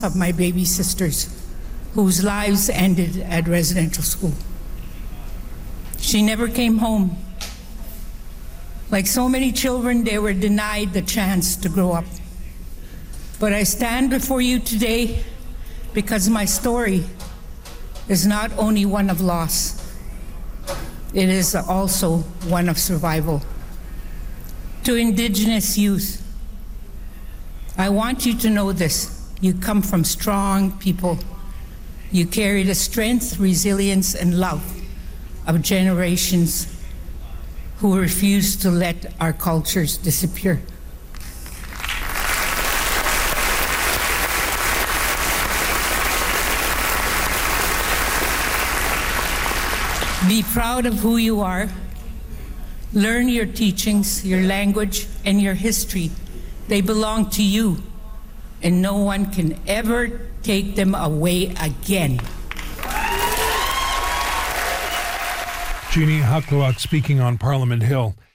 of my baby sisters whose lives ended at residential school. She never came home. Like so many children, they were denied the chance to grow up. But I stand before you today because my story is not only one of loss, it is also one of survival. To Indigenous youth, I want you to know this. You come from strong people. You carry the strength, resilience, and love of generations who refuse to let our cultures disappear. Be proud of who you are. Learn your teachings, your language, and your history. They belong to you, and no one can ever take them away again. Jeannie Hakluak speaking on Parliament Hill.